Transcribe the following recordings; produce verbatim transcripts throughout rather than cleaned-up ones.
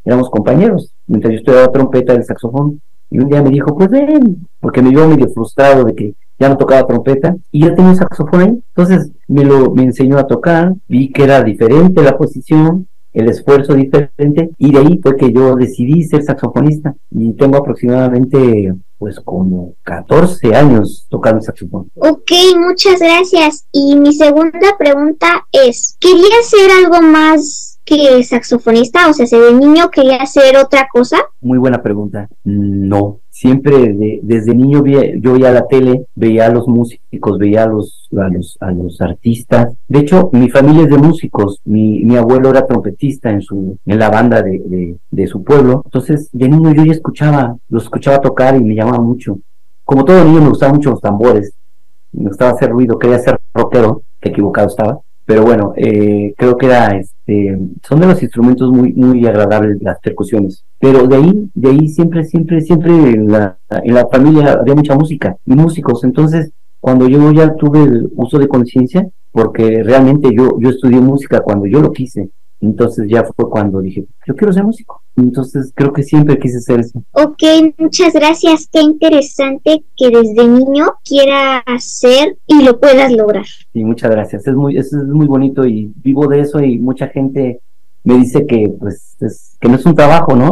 éramos compañeros, mientras yo estudiaba trompeta del saxofón, y un día me dijo, pues ven, porque me vio medio frustrado de que ya no tocaba trompeta, y yo tenía un saxofón ahí, entonces me lo me enseñó a tocar, vi que era diferente la posición, el esfuerzo diferente, y de ahí fue que yo decidí ser saxofonista, y tengo aproximadamente, pues como catorce años tocando saxofón. Ok, muchas gracias. Y mi segunda pregunta es, ¿querías ser algo más que saxofonista? O sea, si de niño quería hacer otra cosa. Muy buena pregunta. No, siempre de, desde niño vi, yo veía la tele, veía a los músicos, veía a los, a los, a los artistas. De hecho, mi familia es de músicos. Mi, mi abuelo era trompetista en su, en la banda de, de, de su pueblo. Entonces, de niño yo ya escuchaba, los escuchaba tocar y me llamaba mucho. Como todo niño me gustaban mucho los tambores, me gustaba hacer ruido, quería ser rockero, que equivocado estaba. Pero bueno, eh, creo que era, este, son de los instrumentos muy, muy agradables las percusiones. Pero de ahí, de ahí siempre, siempre, siempre en la, en la familia había mucha música y músicos. Entonces, cuando yo ya tuve el uso de conciencia, porque realmente yo, yo estudié música cuando yo lo quise, entonces ya fue cuando dije, yo quiero ser músico. Entonces creo que siempre quise ser eso. Ok, muchas gracias. Qué interesante que desde niño quieras hacer y lo puedas lograr. Sí, muchas gracias. Es muy, es, es muy bonito y vivo de eso, y mucha gente me dice que pues es, que no es un trabajo, ¿no?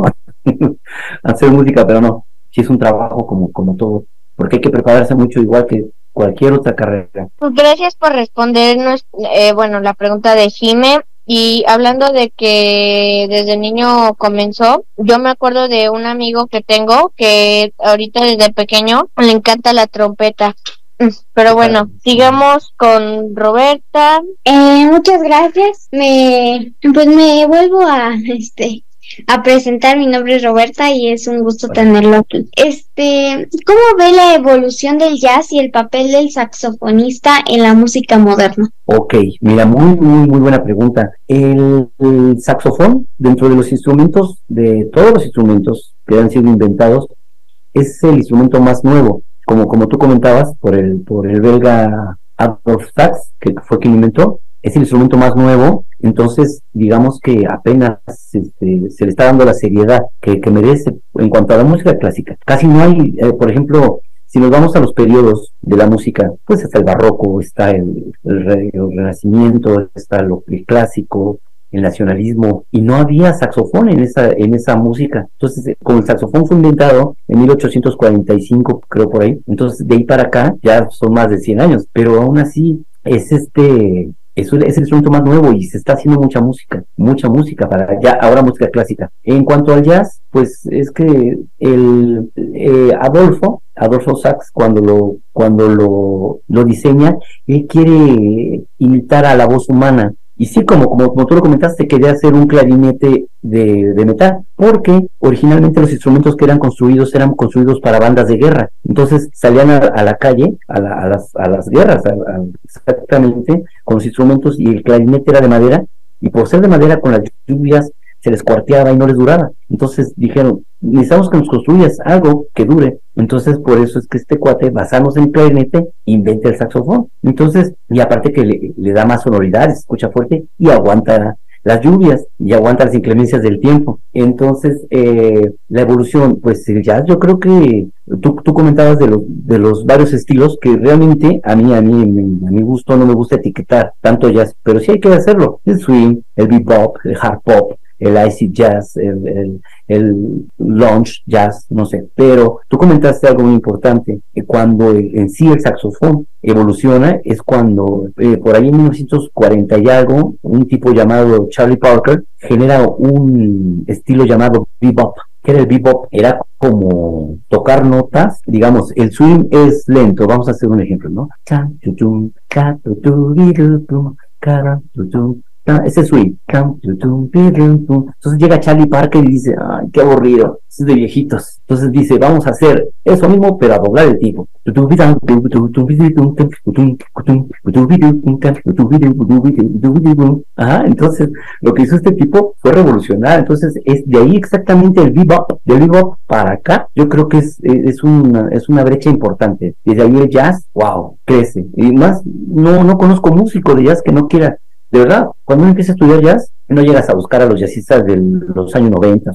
Hacer música, pero no, sí es un trabajo como, como todo, porque hay que prepararse mucho, igual que cualquier otra carrera. Gracias por respondernos, eh, bueno, la pregunta de Jime. Y hablando de que desde niño comenzó, yo me acuerdo de un amigo que tengo que ahorita desde pequeño le encanta la trompeta. Pero bueno, sigamos con Roberta. Eh, muchas gracias. Me, pues me vuelvo a, este, a presentar. Mi nombre es Roberta y es un gusto tenerlo aquí. Este, ¿cómo ve la evolución del jazz y el papel del saxofonista en la música moderna? Ok, mira, muy, muy, muy buena pregunta. El, el saxofón, dentro de los instrumentos, de todos los instrumentos que han sido inventados, es el instrumento más nuevo, como, como tú comentabas, por el, por el belga Adolf Sax, que fue quien lo inventó. Es el instrumento más nuevo, entonces digamos que apenas este, se le está dando la seriedad que, que merece en cuanto a la música clásica. Casi no hay, eh, por ejemplo, si nos vamos a los periodos de la música, pues está el barroco, está el, el, el renacimiento, está lo, el clásico, el nacionalismo, y no había saxofón en esa, en esa música. Entonces, como el saxofón fue inventado en mil ochocientos cuarenta y cinco, creo por ahí, entonces de ahí para acá ya son más de cien años, pero aún así es este... Es, es el instrumento más nuevo y se está haciendo mucha música, mucha música para ya, ahora música clásica. En cuanto al jazz, pues es que el eh, Adolfo, Adolfo Sax, cuando lo, cuando lo, lo diseña, él quiere imitar a la voz humana. Y sí, como, como, como tú lo comentaste, quería hacer un clarinete de, de metal, porque originalmente los instrumentos que eran construidos eran construidos para bandas de guerra. Entonces salían a, a la calle, a, la, a, las, a las guerras, a, a, exactamente, con los instrumentos, y el clarinete era de madera, y por ser de madera, con las lluvias se les cuarteaba y no les duraba. Entonces dijeron, necesitamos que nos construyas algo que dure. Entonces por eso es que este cuate, basándose en el clarinete, inventa el saxofón. Entonces, y aparte que le, le da más sonoridad, se escucha fuerte y aguanta las lluvias y aguanta las inclemencias del tiempo. Entonces, eh, la evolución, pues el jazz, yo creo que tú, tú comentabas de los, de los varios estilos que realmente a mí, a mí, a mi gusto no me gusta etiquetar tanto jazz, pero sí hay que hacerlo. El swing, el bebop, el hard pop, el acid jazz, el, el, el lounge jazz, no sé. Pero tú comentaste algo muy importante, que cuando el, en sí el saxofón evoluciona es cuando eh, por ahí en mil novecientos cuarenta y algo, un tipo llamado Charlie Parker genera un estilo llamado bebop. ¿Qué era el bebop? Era como tocar notas, digamos, el swing es lento, vamos a hacer un ejemplo, ¿no? Ese swing. Entonces llega Charlie Parker y dice, ay, qué aburrido, eso es de viejitos. Entonces dice, vamos a hacer eso mismo, pero a doblar el tiempo. Ajá, entonces lo que hizo este tipo fue revolucionar. Entonces es de ahí exactamente el bebop, del bebop para acá, yo creo que es, es, una, es una brecha importante. Desde ahí el jazz, wow, crece. Y más, no, no conozco músico de jazz que no quiera. De verdad, cuando uno empieza a estudiar jazz, no llegas a buscar a los jazzistas de los años noventa,